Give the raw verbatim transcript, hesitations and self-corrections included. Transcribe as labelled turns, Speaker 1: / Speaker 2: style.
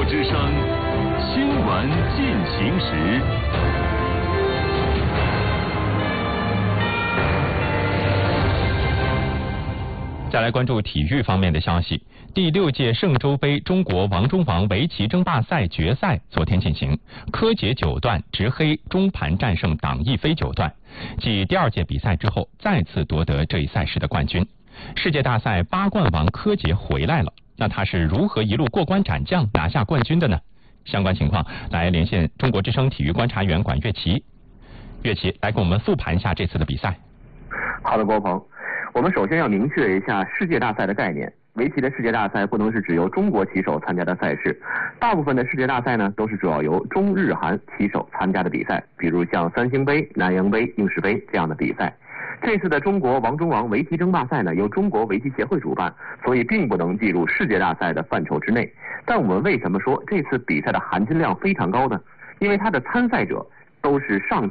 Speaker 1: 之声新闻进行时。
Speaker 2: 再来关注体育方面的消息。第六届嵊州杯中国王中王围棋争霸赛决赛昨天进行，柯洁九段执黑中盘战胜党亦飞九段，继第二届比赛之后再次夺得这一赛事的冠军。世界大赛八冠王柯洁回来了，那他是如何一路过关斩将拿下冠军的呢？相关情况来连线中国之声体育观察员管乐琪。乐琪来给我们复盘一下这次的比赛。
Speaker 3: 好的，郭鹏，我们首先要明确一下世界大赛的概念。围棋的世界大赛不能是只由中国棋手参加的赛事，大部分的世界大赛呢都是主要由中日韩棋手参加的比赛，比如像三星杯、南洋杯、应氏杯这样的比赛。这次的中国王中王围棋争霸赛呢由中国围棋协会主办，所以并不能计入世界大赛的范畴之内。但我们为什么说这次比赛的含金量非常高呢？因为它的参赛者都是上